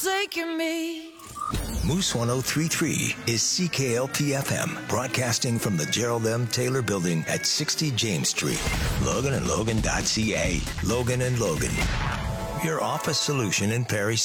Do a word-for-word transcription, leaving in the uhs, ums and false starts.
Taking me. Moose ten thirty-three is C K L P F M, broadcasting from the Gerald M. Taylor Building at sixty James Street. Logan and Logan dot C A. Logan and Logan, your office solution in Perry